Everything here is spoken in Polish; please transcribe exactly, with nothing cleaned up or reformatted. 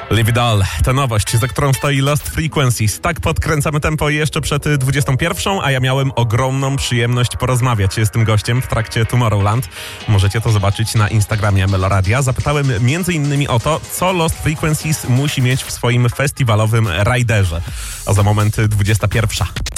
Live It All, to nowość, za którą stoi Lost Frequencies. Tak podkręcamy tempo jeszcze przed dwudziestą pierwszą, a ja miałem ogromną przyjemność porozmawiać z tym gościem w trakcie Tomorrowland. Możecie to zobaczyć na Instagramie Meloradia. Zapytałem między innymi o to, co Lost Frequencies musi mieć w swoim festiwalowym rajderze. A za moment dwudziesta pierwsza.